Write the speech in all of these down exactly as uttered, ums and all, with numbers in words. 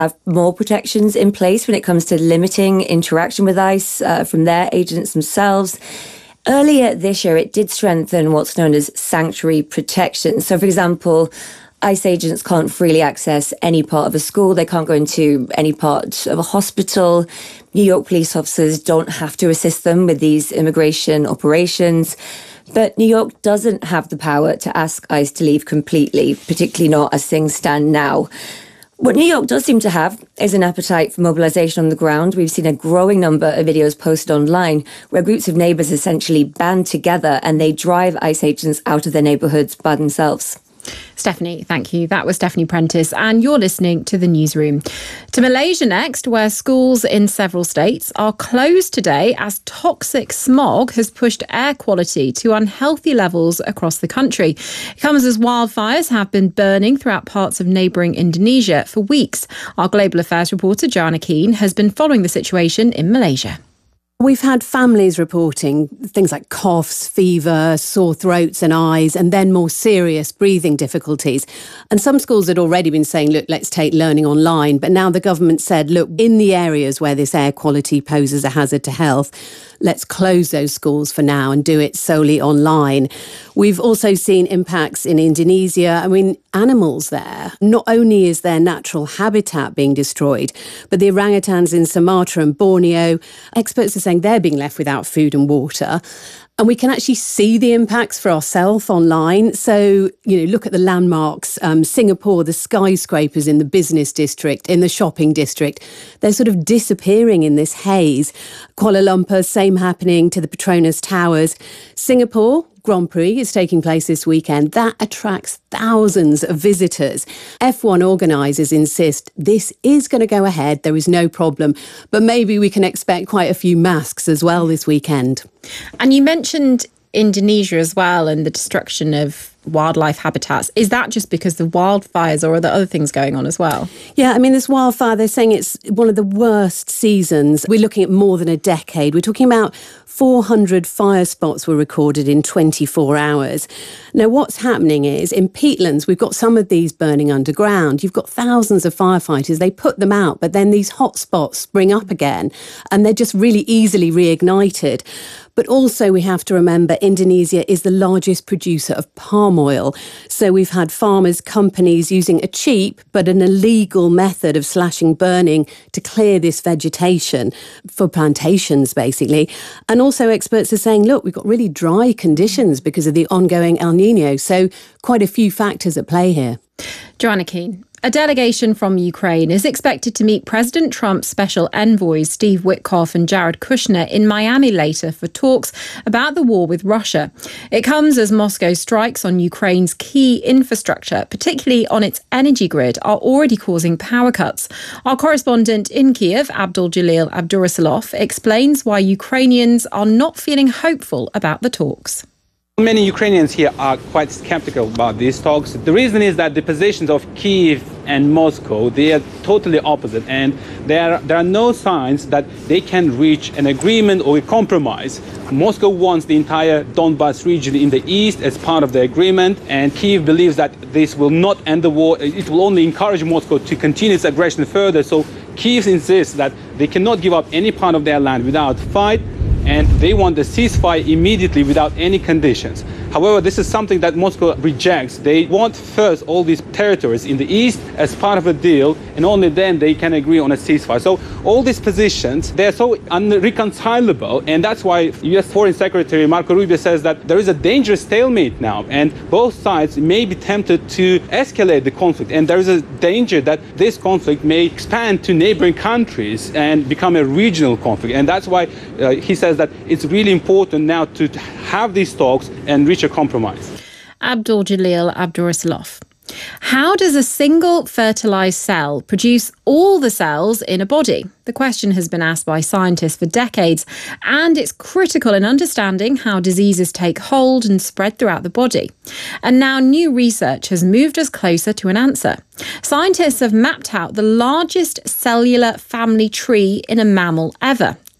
have more protections in place when it comes to limiting interaction with ICE uh, from their agents themselves. Earlier this year, it did strengthen what's known as sanctuary protection. So, for example, ICE agents can't freely access any part of a school. They can't go into any part of a hospital. New York police officers don't have to assist them with these immigration operations. But New York doesn't have the power to ask ICE to leave completely, particularly not as things stand now. What New York does seem to have is an appetite for mobilisation on the ground. We've seen a growing number of videos posted online where groups of neighbours essentially band together and they drive ICE agents out of their neighbourhoods by themselves. Stephanie, thank you. That was Stephanie Prentice, and you're listening to The Newsroom. To Malaysia next, where schools in several states are closed today as toxic smog has pushed air quality to unhealthy levels across the country. It comes as wildfires have been burning throughout parts of neighbouring Indonesia for weeks. Our Global Affairs reporter, Joanna Keane, has been following the situation in Malaysia. We've had families reporting things like coughs, fever, sore throats and eyes, and then more serious breathing difficulties. And some schools had already been saying, look, let's take learning online. But now the government said, look, in the areas where this air quality poses a hazard to health, let's close those schools for now and do it solely online. We've also seen impacts in Indonesia. I mean, animals there, not only is their natural habitat being destroyed, but the orangutans in Sumatra and Borneo, experts are saying they're being left without food and water. And we can actually see the impacts for ourselves online. So, you know, look at the landmarks. Um, Singapore, the skyscrapers in the business district, in the shopping district, they're sort of disappearing in this haze. Kuala Lumpur, same happening to the Petronas Towers. Singapore, Grand Prix is taking place this weekend. That attracts thousands of visitors. F one organisers insist this is going to go ahead. There is no problem. But maybe we can expect quite a few masks as well this weekend. And you mentioned Indonesia as well and the destruction of wildlife habitats. Is that just because the wildfires, or are there other things going on as well? Yeah, I mean, this wildfire, they're saying it's one of the worst seasons. We're looking at more than a decade. We're talking about four hundred fire spots were recorded in twenty-four hours. Now, what's happening is in peatlands, we've got some of these burning underground. You've got thousands of firefighters. They put them out, but then these hot spots spring up again and they're just really easily reignited. But also we have to remember Indonesia is the largest producer of palm oil. So we've had farmers, companies using a cheap but an illegal method of slashing burning to clear this vegetation for plantations, basically. And also experts are saying, look, we've got really dry conditions because of the ongoing El Nino. So quite a few factors at play here. Joanna Keane. A delegation from Ukraine is expected to meet President Trump's special envoys Steve Witkoff and Jared Kushner in Miami later for talks about the war with Russia. It comes as Moscow's strikes on Ukraine's key infrastructure, particularly on its energy grid, are already causing power cuts. Our correspondent in Kiev, Abdul Jalil Abdurasalov, explains why Ukrainians are not feeling hopeful about the talks. Many Ukrainians here are quite skeptical about these talks. The reason is that the positions of Kyiv and Moscow, they are totally opposite, and there, there are no signs that they can reach an agreement or a compromise. Moscow wants the entire Donbas region in the east as part of the agreement, and Kyiv believes that this will not end the war. It will only encourage Moscow to continue its aggression further. So Kyiv insists that they cannot give up any part of their land without fight, and they want the ceasefire immediately without any conditions. However, this is something that Moscow rejects. They want first all these territories in the east as part of a deal, and only then they can agree on a ceasefire. So all these positions, they're so unreconcilable, and that's why U S Foreign Secretary Marco Rubio says that there is a dangerous stalemate now, and both sides may be tempted to escalate the conflict, and there is a danger that this conflict may expand to neighboring countries and become a regional conflict. And that's why uh, he says that it's really important now to have these talks and reach a compromise. Abdul Jalil Abdurasalov. How does a single fertilised cell produce all the cells in a body? The question has been asked by scientists for decades, and it's critical in understanding how diseases take hold and spread throughout the body. And now new research has moved us closer to an answer. Scientists have mapped out the largest cellular family tree in a mammal ever.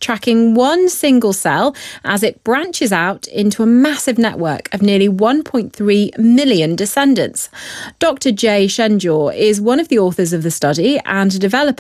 tracking one single cell as it branches out into a massive network of nearly one point three million descendants. Doctor Jay Shenjaw is one of the authors of the study and a developer